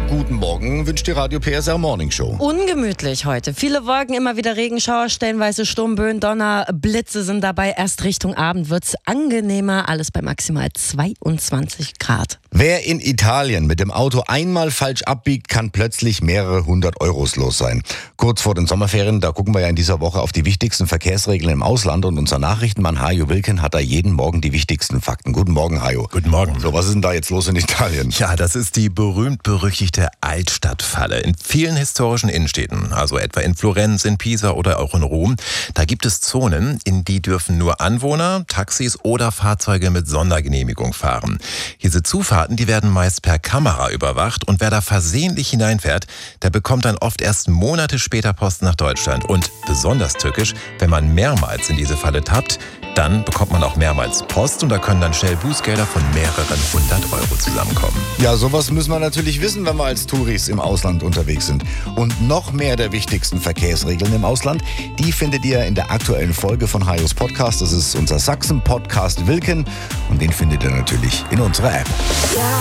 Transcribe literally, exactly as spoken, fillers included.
Guten Morgen, wünscht die Radio P S R Morning Show. Ungemütlich heute. Viele Wolken, immer wieder Regenschauer, stellenweise Sturmböen, Donner, Blitze sind dabei. Erst Richtung Abend wird es angenehmer, alles bei maximal zweiundzwanzig Grad. Wer in Italien mit dem Auto einmal falsch abbiegt, kann plötzlich mehrere hundert Euros los sein. Kurz vor den Sommerferien, da gucken wir ja in dieser Woche auf die wichtigsten Verkehrsregeln im Ausland und unser Nachrichtenmann Hajo Wilken hat da jeden Morgen die wichtigsten Fakten. Guten Morgen, Hajo. Guten Morgen. So, was ist denn da jetzt los in Italien? Ja, das ist die berühmt-berüchtigte Altstadtfalle. In vielen historischen Innenstädten, also etwa in Florenz, in Pisa oder auch in Rom, da gibt es Zonen, in die dürfen nur Anwohner, Taxis oder Fahrzeuge mit Sondergenehmigung fahren. Diese Zufahrten, die werden meist per Kamera überwacht und wer da versehentlich hineinfährt, der bekommt dann oft erst Monate später Post nach Deutschland. Und besonders tückisch, wenn man mehrmals in diese Falle tappt, dann bekommt man auch mehrmals Post und da können dann schnell Bußgelder von mehreren hundert Euro zusammenkommen. Ja, sowas müssen wir natürlich wissen, wenn wir als Touris im Ausland unterwegs sind. Und noch mehr der wichtigsten Verkehrsregeln im Ausland, die findet ihr in der aktuellen Folge von Hajos Podcast. Das ist unser Sachsen-Podcast Wilken und den findet ihr natürlich in unserer App.